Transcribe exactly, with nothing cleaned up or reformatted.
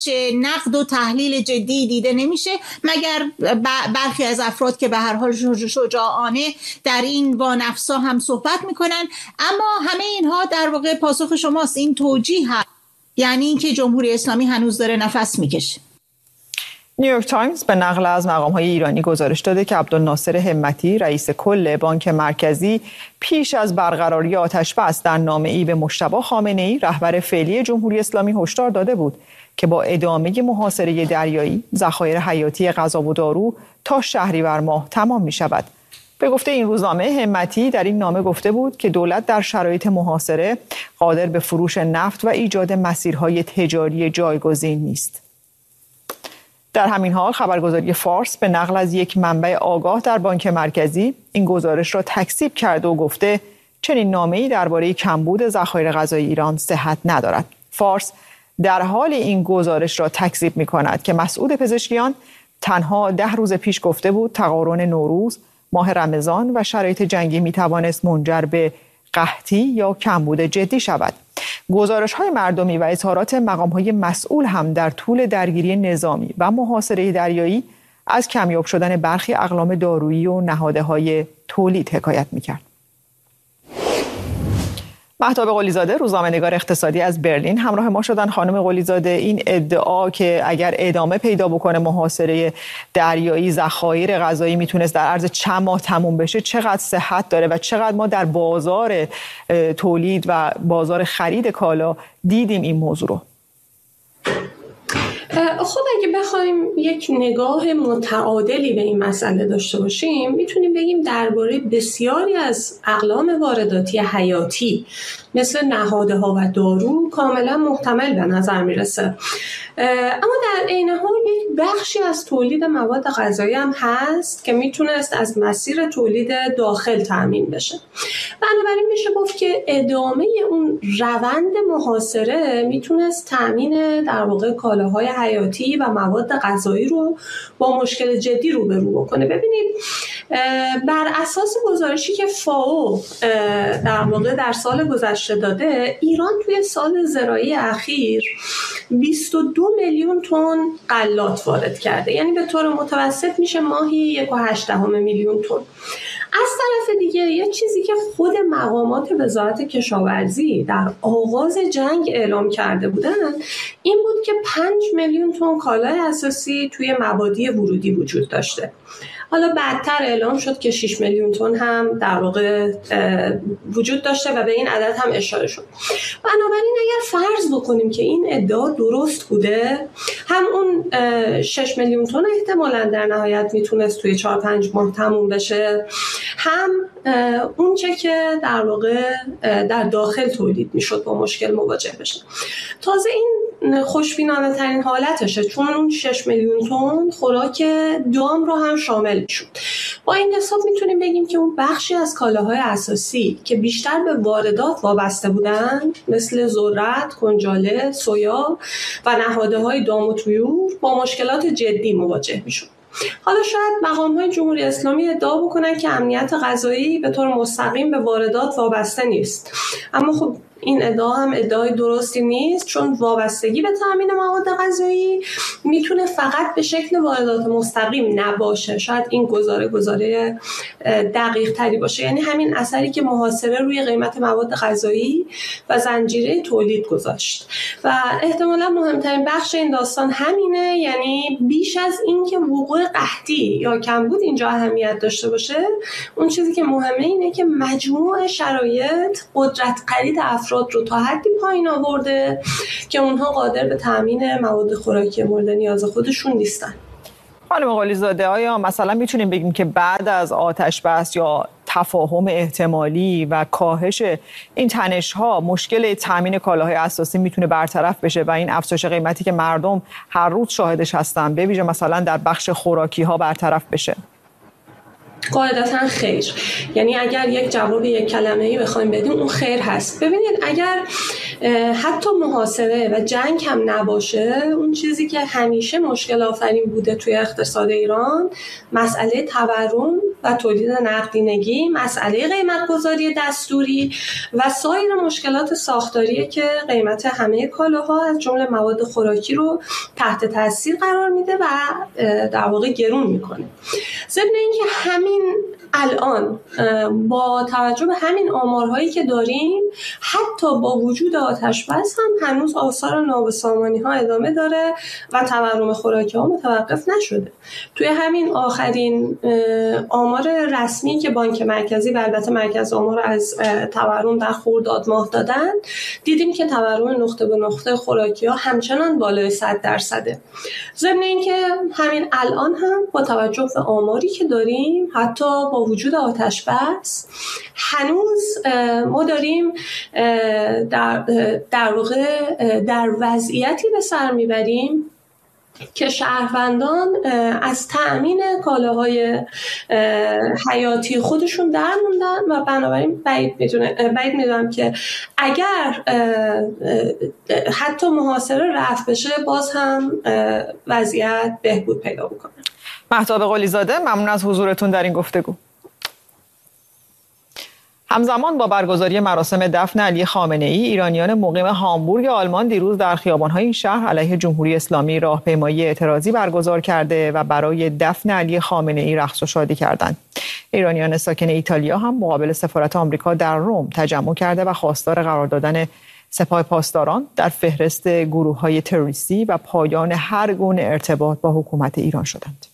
نقد و تحلیل جدی دیده نمیشه مگر برخی از افراد که به هر حال شجاعانه در این با نفسا هم صحبت میکنن. اما همه اینها در واقع پاسخ شماست، این توجیه هست، یعنی اینکه جمهوری اسلامی هنوز داره نفس میکشه. نیویورک تایمز به نقل از مقام‌های ایرانی گزارش داده که عبدالناصر همتی رئیس کل بانک مرکزی پیش از برقراری آتش‌بس در نامه‌ای به مجتبی خامنه‌ای رهبر فعلی جمهوری اسلامی هشدار داده بود که با ادامه محاصره دریایی ذخایر حیاتی غذا و دارو تا شهریور ماه تمام می‌شود. به گفته این روزنامه، همتی در این نامه گفته بود که دولت در شرایط محاصره قادر به فروش نفت و ایجاد مسیرهای تجاری جایگزین نیست. در همین حال خبرگزاری فارس به نقل از یک منبع آگاه در بانک مرکزی این گزارش را تکذیب کرده و گفته چنین نامه‌ای درباره کمبود ذخایر غذایی ایران صحت ندارد. فارس در حال این گزارش را تکذیب می‌کند که مسعود پزشکیان تنها ده روز پیش گفته بود تقارن نوروز، ماه رمضان و شرایط جنگی می‌توانست منجر به قحطی یا کمبود جدی شود. گزارش‌های مردمی و اظهارات مقام‌های مسئول هم در طول درگیری نظامی و محاصره دریایی از کمیاب شدن برخی اقلام دارویی و نهادهای تولید حکایت می‌کرد. مهتاب قلی‌زاده روزنامه‌نگار اقتصادی از برلین همراه ما شدن. خانم قلی‌زاده، این ادعا که اگر ادامه پیدا بکنه محاصره دریایی ذخایر غذایی میتونست در عرض چند ماه تموم بشه، چقدر صحت داره و چقدر ما در بازار تولید و بازار خرید کالا دیدیم این موضوع رو؟ خب اگه بخوایم یک نگاه متعادلی به این مسئله داشته باشیم، میتونیم بگیم درباره بسیاری از اقلام وارداتی حیاتی مثل نهادها و دارو کاملا محتمل به نظر میرسه. اما در عین حال یک بخشی از تولید مواد غذایی هم هست که میتونست از مسیر تولید داخل تامین بشه. بنابراین میشه گفت که ادامه اون روند محاصره میتونست تامین در واقع کالاهای حیاتی و مواد غذایی رو با مشکل جدی روبرو بکنه. ببینید بر اساس گزارشی که فاو در واقع در سال گذشته داده، ایران توی سال زراعی اخیر بیست و دو میلیون تن غلات وارد کرده، یعنی به طور متوسط میشه ماهی یک و هشت دهم میلیون تن. از طرف دیگه یه چیزی که خود مقامات وزارت کشاورزی در آغاز جنگ اعلام کرده بودن این بود که پنج میلیون تن کالای اساسی توی مبادی ورودی وجود داشته. حالا بعدتر اعلام شد که شش میلیون تن هم در واقع وجود داشته و به این عدد هم اشاره شد. بنابراین اگر فرض بکنیم که این ادعا درست بوده، هم اون شش میلیون تن احتمالاً در نهایت میتونست توی چهار پنج ماه تموم بشه، هم اون چه که در واقع در داخل تولید میشد با مشکل مواجه بشه. تازه این خوشبینانه ترین حالتشه، چون اون شش میلیون تن خوراک دام رو هم شامل شد. با این حساب میتونیم بگیم که اون بخشی از کالاهای اساسی که بیشتر به واردات وابسته بودن مثل ذرت، کنجاله، سویا و نهادهای دام و طیور با مشکلات جدی مواجه میشد. حالا شاید مقام‌های جمهوری اسلامی ادعا بکنن که امنیت غذایی به طور مستقیم به واردات وابسته نیست، اما خب این ادعا هم ادعای درستی نیست، چون وابستگی به تامین مواد غذایی میتونه فقط به شکل واردات مستقیم نباشه. شاید این گزاره گزاره دقیق تری باشه، یعنی همین اثری که محاصره روی قیمت مواد غذایی و زنجیره تولید گذاشت. و احتمالا مهمترین بخش این داستان همینه، یعنی بیش از این که وقوع قحطی یا کمبود اینجا اهمیت داشته باشه، اون چیزی که مهمه اینه که مجموع شرایط قدرت خرید افراد رو تا حدی پایین آورده که اونها قادر به تامین مواد خوراکی مورد نیاز خودشون نیستن. خانم قلی‌زاده، آیا مثلا میتونیم بگیم که بعد از آتش بس یا تفاهم احتمالی و کاهش این تنش‌ها مشکل تامین کالاهای اساسی میتونه برطرف بشه و این افزایش قیمتی که مردم هر روز شاهدش هستن به ویژه مثلا در بخش خوراکی ها برطرف بشه؟ قاعدتاً خیر. یعنی اگر یک جواب یک کلمه‌ای بخوایم بدیم اون خیر هست. ببینید اگر حتی محاصره و جنگ هم نباشه، اون چیزی که همیشه مشکل آفرین بوده توی اقتصاد ایران مسئله تورم و تولید نقدینگی، مسئله قیمت گذاری دستوری و سایر مشکلات ساختاری که قیمت همه کالاها از جمله مواد خوراکی رو تحت تاثیر قرار میده و در واقع گرون میکنه. ضمن اینکه همین الان با توجه به همین آمارهایی که داریم، حتی با وجود آتش بس هم هنوز آثار نابسامانی ها ادامه داره و تورم خوراکی ها متوقف نشده. توی همین آخرین آمار رسمی که بانک مرکزی و البته مرکز آمار از تورم در خرداد ماه دادن، دیدیم که تورم نقطه به نقطه خوراکی ها همچنان بالای صد درصده. ضمن اینکه همین الان هم با توجه به آماری که داریم، حتی با وجود آتش بس هنوز ما داریم در در واقع در وضعیتی به سر میبریم که شهروندان از تأمین کالاهای حیاتی خودشون در موندن و بنابراین بعید میدونم بعید میدونم که اگر حتی محاصره رفع بشه باز هم وضعیت بهبود پیدا بکنه. مهتاب قلی‌زاده، ممنون از حضورتون در این گفتگو. همزمان با برگزاری مراسم دفن علی خامنه‌ای، ایرانیان مقیم هامبورگ آلمان دیروز در خیابان‌های این شهر علیه جمهوری اسلامی راهپیمایی اعتراضی برگزار کرده و برای دفن علی خامنه‌ای رقص و شادی کردند. ایرانیان ساکن ایتالیا هم مقابل سفارت آمریکا در روم تجمع کرده و خواستار قرار دادن سپاه پاسداران در فهرست گروه‌های تروریستی و پایان هر گونه ارتباط با حکومت ایران شدند.